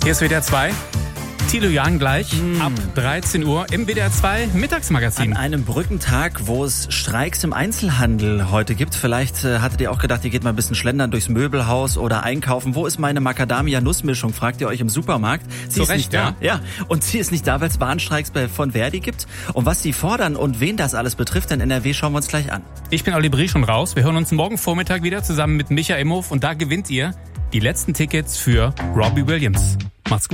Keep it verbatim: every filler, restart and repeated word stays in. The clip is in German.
Hier ist W D R zwei. Thilo Jahn gleich Mm. ab dreizehn Uhr im W D R zwei Mittagsmagazin. An einem Brückentag, wo es Streiks im Einzelhandel heute gibt. Vielleicht äh, hattet ihr auch gedacht, ihr geht mal ein bisschen schlendern durchs Möbelhaus oder einkaufen. Wo ist meine Macadamia-Nussmischung, fragt ihr euch im Supermarkt. Sie Zu ist Recht, nicht da. ja. Ja, und sie ist nicht da, weil es Warnstreiks bei, von Verdi gibt. Und was sie fordern und wen das alles betrifft in N R W, schauen wir uns gleich an. Ich bin Olli Brie schon raus. Wir hören uns morgen Vormittag wieder zusammen mit Micha Imhof und da gewinnt ihr die letzten Tickets für Robbie Williams. Macht's gut.